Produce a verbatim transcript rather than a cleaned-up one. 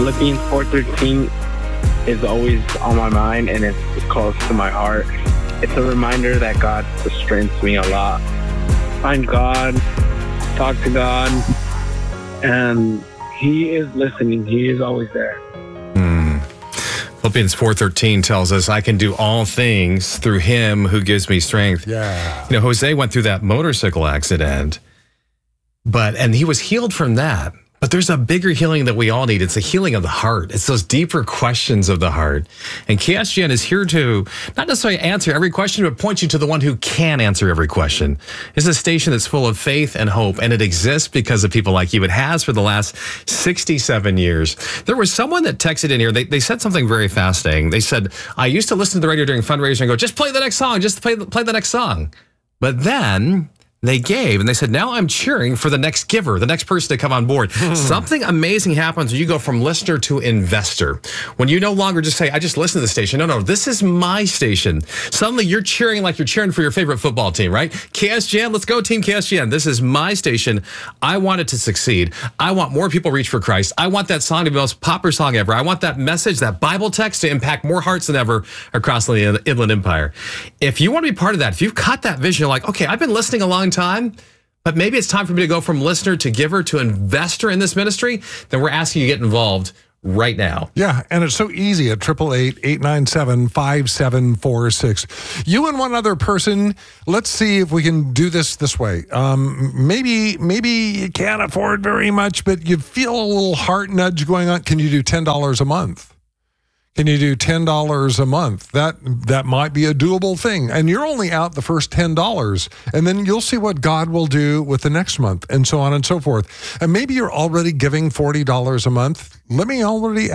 Philippians four thirteen is always on my mind, and it's close to my heart. It's a reminder that God strengthens me a lot. Find God, talk to God, and He is listening. He is always there. Mm. Philippians four thirteen tells us, I can do all things through Him who gives me strength. Yeah. You know, Jose went through that motorcycle accident, but and he was healed from that. But there's a bigger healing that we all need. It's a healing of the heart. It's those deeper questions of the heart. And K S G N is here to not necessarily answer every question, but point you to the one who can answer every question. It's a station that's full of faith and hope, and it exists because of people like you. It has for the last sixty-seven years. There was someone that texted in here. They, they said something very fascinating. They said, I used to listen to the radio during fundraising and go, just play the next song, just play, play the next song. But then they gave, and they said, now I'm cheering for the next giver, the next person to come on board. Something amazing happens when you go from listener to investor. When you no longer just say, I just listen to the station. No, no, this is my station. Suddenly you're cheering like you're cheering for your favorite football team, right? K S G N, let's go Team K S G N. This is my station. I want it to succeed. I want more people reach for Christ. I want that song to be the most popular song ever. I want that message, that Bible text to impact more hearts than ever across the Inland Empire. If you want to be part of that, if you've caught that vision, you're like, okay, I've been listening a long time, but maybe it's time for me to go from listener to giver to investor in this ministry, then we're asking you to get involved right now. Yeah, and it's so easy at eight eight eight, eight nine seven, five seven four six. You and one other person, let's see if we can do this this way. Um, maybe maybe you can't afford very much, but you feel a little heart nudge going on. Can you do ten dollars a month? Can you do ten dollars a month? That that might be a doable thing. And you're only out the first ten dollars. And then you'll see what God will do with the next month, and so on and so forth. And maybe you're already giving forty dollars a month. Let me already